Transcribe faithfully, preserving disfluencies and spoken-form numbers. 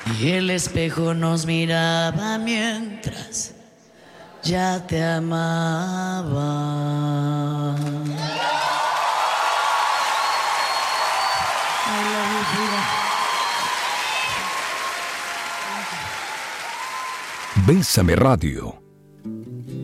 Y el espejo nos miraba mientras ya te amaba. I love you, Frida. Bésame Radio.